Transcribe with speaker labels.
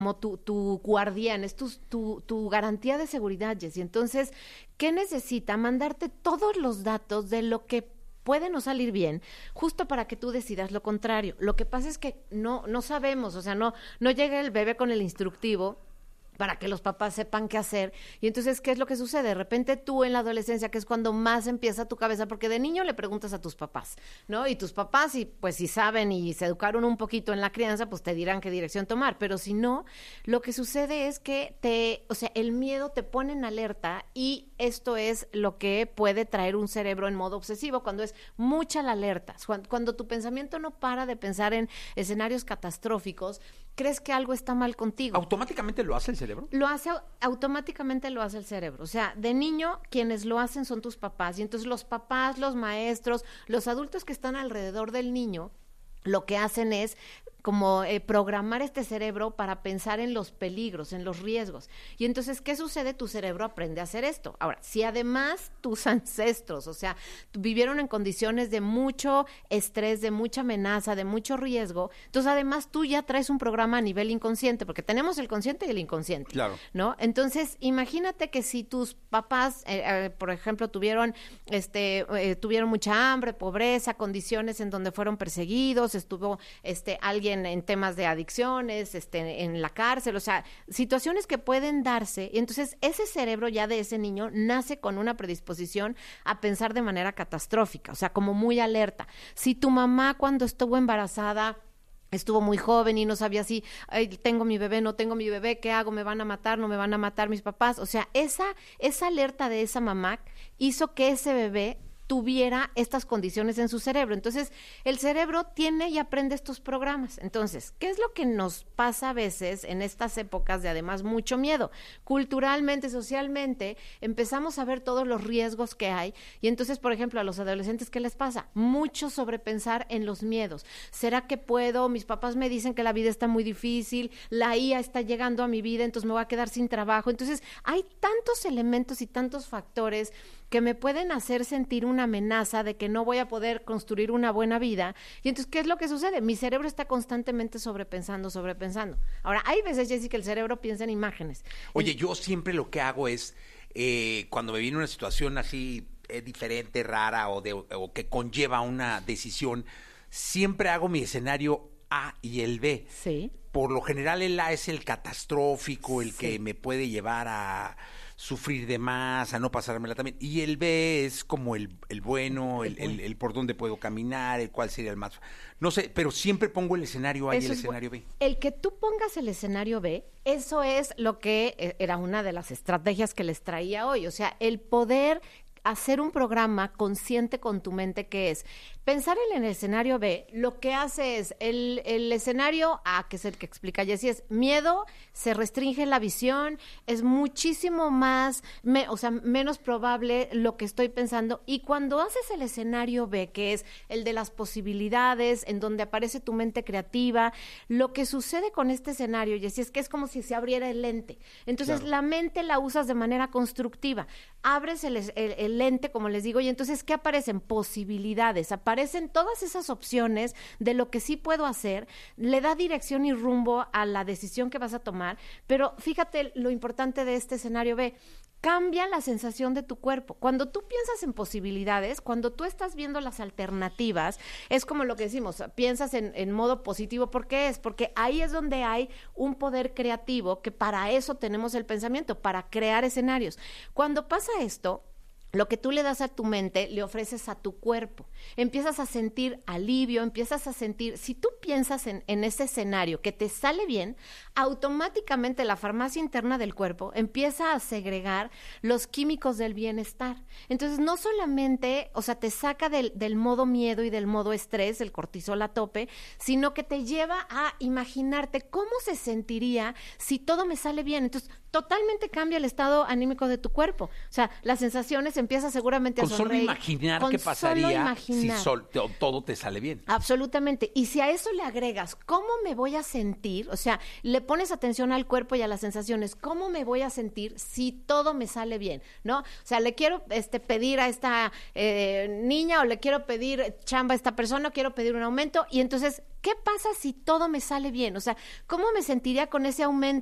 Speaker 1: como tu guardián, es tu garantía de seguridad, Jessy. Entonces, ¿qué necesita? Mandarte todos los datos de lo que puede no salir bien, justo para que tú decidas lo contrario. Lo que pasa es que no sabemos, o sea, no llega el bebé con el instructivo para que los papás sepan qué hacer. Y entonces, ¿qué es lo que sucede? De repente tú en la adolescencia, que es cuando más empieza tu cabeza, porque de niño le preguntas a tus papás, ¿no? Y tus papás, pues si saben y se educaron un poquito en la crianza, pues te dirán qué dirección tomar. Pero si no, lo que sucede es que el miedo te pone en alerta, y esto es lo que puede traer un cerebro en modo obsesivo, cuando es mucha la alerta. Cuando tu pensamiento no para de pensar en escenarios catastróficos, crees que algo está mal contigo.
Speaker 2: ¿Automáticamente lo hace el cerebro?
Speaker 1: Automáticamente lo hace el cerebro. O sea, de niño quienes lo hacen son tus papás, y entonces los papás, los maestros, los adultos que están alrededor del niño, lo que hacen es como programar este cerebro para pensar en los peligros, en los riesgos. Y entonces, ¿qué sucede? Tu cerebro aprende a hacer esto. Ahora, si además tus ancestros, o sea, vivieron en condiciones de mucho estrés, de mucha amenaza, de mucho riesgo, entonces además tú ya traes un programa a nivel inconsciente, porque tenemos el consciente y el inconsciente.
Speaker 2: Claro.
Speaker 1: ¿No? Entonces, imagínate que si tus papás, por ejemplo, tuvieron mucha hambre, pobreza, condiciones en donde fueron perseguidos, estuvo alguien en temas de adicciones, en la cárcel, o sea, situaciones que pueden darse, y entonces ese cerebro ya de ese niño nace con una predisposición a pensar de manera catastrófica, o sea, como muy alerta. Si tu mamá cuando estuvo embarazada estuvo muy joven y no sabía si tengo mi bebé, no tengo mi bebé, ¿qué hago? ¿Me van a matar? ¿No me van a matar mis papás? O sea, esa alerta de esa mamá hizo que ese bebé tuviera estas condiciones en su cerebro. Entonces, el cerebro tiene y aprende estos programas. Entonces, ¿qué es lo que nos pasa a veces en estas épocas de además mucho miedo? Culturalmente, socialmente, empezamos a ver todos los riesgos que hay, y entonces, por ejemplo, a los adolescentes, ¿qué les pasa? Mucho sobrepensar en los miedos. ¿Será que puedo? Mis papás me dicen que la vida está muy difícil, la IA está llegando a mi vida, entonces me voy a quedar sin trabajo. Entonces, hay tantos elementos y tantos factores que me pueden hacer sentir una amenaza de que no voy a poder construir una buena vida. Y entonces, ¿qué es lo que sucede? Mi cerebro está constantemente sobrepensando. Ahora, hay veces, Jessy, que el cerebro piensa en imágenes.
Speaker 2: Oye, yo siempre lo que hago es, cuando me viene una situación así diferente, rara, o que conlleva una decisión, siempre hago mi escenario A y el B.
Speaker 1: Sí.
Speaker 2: Por lo general el A es el catastrófico, el que me puede llevar a sufrir de más, a no pasármela también. Y el B es como el bueno, el por dónde puedo caminar, el cuál sería el más... No sé, pero siempre pongo el escenario A y el escenario B.
Speaker 1: El que tú pongas el escenario B, eso es lo que era una de las estrategias que les traía hoy. O sea, el poder hacer un programa consciente con tu mente, que es pensar en el escenario B. Lo que hace es el escenario A, que es el que explica Jessy, es miedo, se restringe la visión, es muchísimo más, menos probable lo que estoy pensando. Y cuando haces el escenario B, que es el de las posibilidades, en donde aparece tu mente creativa, lo que sucede con este escenario, Jessy, es que es como si se abriera el lente. Entonces, claro, la mente la usas de manera constructiva. Abres el lente, como les digo, y entonces, ¿qué aparecen? Posibilidades, aparecen todas esas opciones de lo que sí puedo hacer, le da dirección y rumbo a la decisión que vas a tomar, pero fíjate lo importante de este escenario B, cambia la sensación de tu cuerpo. Cuando tú piensas en posibilidades, cuando tú estás viendo las alternativas, es como lo que decimos, piensas en modo positivo. ¿Por qué es? Porque ahí es donde hay un poder creativo, que para eso tenemos el pensamiento, para crear escenarios. Cuando pasa esto, lo que tú le das a tu mente, le ofreces a tu cuerpo. Empiezas a sentir alivio, empiezas a sentir... Si tú piensas en ese escenario que te sale bien, automáticamente la farmacia interna del cuerpo empieza a segregar los químicos del bienestar. Entonces, no solamente, te saca del modo miedo y del modo estrés, el cortisol a tope, sino que te lleva a imaginarte cómo se sentiría si todo me sale bien. Entonces, totalmente cambia el estado anímico de tu cuerpo. O sea, las sensaciones empiezas seguramente a
Speaker 2: Con solo
Speaker 1: sonreír.
Speaker 2: imaginar qué pasaría si todo te sale bien.
Speaker 1: Absolutamente. Y si a eso le agregas, ¿cómo me voy a sentir? O sea, le pones atención al cuerpo y a las sensaciones. ¿Cómo me voy a sentir si todo me sale bien? ¿No? O sea, le quiero pedir a esta niña o le quiero pedir chamba a esta persona, o quiero pedir un aumento. Y entonces, ¿qué pasa si todo me sale bien? O sea, ¿cómo me sentiría con ese aumento